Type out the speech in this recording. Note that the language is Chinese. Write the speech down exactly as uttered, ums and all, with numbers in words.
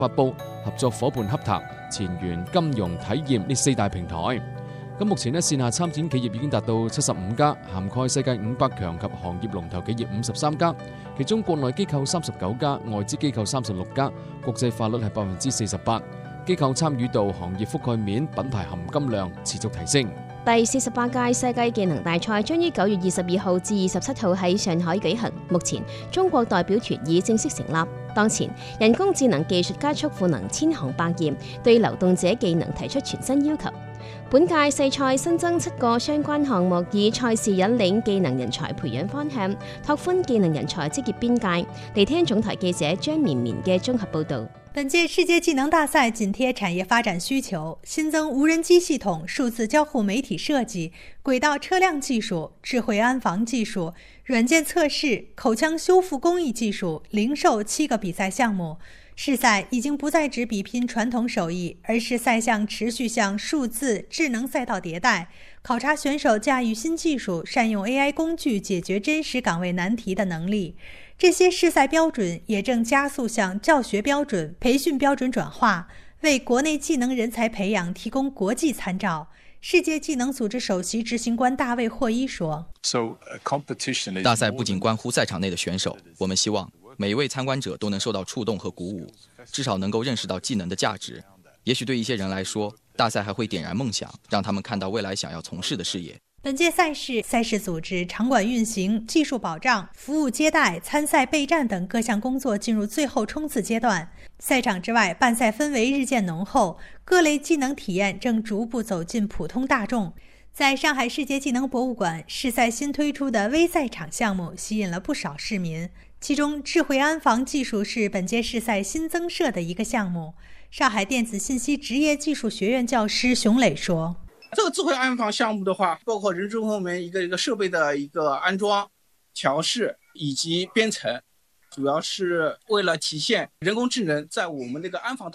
發布合作伙伴洽談、前沿金融體驗呢四大平台。咁目前呢，線下參展企業已經達到七十五家，涵蓋世界五百強及行業龍頭企業五十三家，其中國內機構三十九家，外資機構三十六家，國際化率係百分之四十八，機構參與度、行業覆蓋面、品牌含金量持續提升。 第四十八屆世界技能大賽將於九月二十二號至二十七號喺上海舉行。目前中國代表團已正式成立。當前人工智能技術加速賦能千行百業，對流動者技能提出全新要求。本屆世賽新增七個相關項目，以賽事引領技能人才培養方向，拓寬技能人才職業邊界。嚟聽總台記者張綿綿嘅綜合報導。 本屆世界技能大賽緊貼產業發展需求，新增無人機系統、數字交互媒體設計、軌道車輛技術、智慧安防技術、軟件測試、口腔修復工藝技術、零售七個比賽項目。試賽已經不再只比拼傳統手藝，而是賽項持續向數字智能賽道迭代，考察選手駕馭新技術、善用 A I 工具解決真實崗位難題的能力。這些試賽標準也正加速向教學標準、培訓標準轉化，為國內技能人才培養提供國際參照。世界技能組織首席執行官大衛霍伊說： 大賽不僅關乎賽場內的選手，我們希望每一位參觀者都能受到觸動和鼓舞，至少能夠認識到技能的價值。也許對一些人來說，大賽還會點燃夢想，讓他們看到未來想要從事的事業。 本屆賽事，賽事組織、場館運行、技術保障、服務接待、參賽備戰等各項工作進入最後衝刺階段。賽場之外，辦賽氛圍日漸濃厚，各類技能體驗正逐步走進普通大眾。在上海世界技能博物館，試賽新推出的微賽場項目吸引了不少市民。其中，智慧安防技術是本屆試賽新增設的一個項目。上海電子信息職業技術學院教師熊磊說： 這個智慧安防項目的話，包括人中後門一個一個設備的一個安裝、調試以及編程，主要是為了體現人工智能在我們這個安防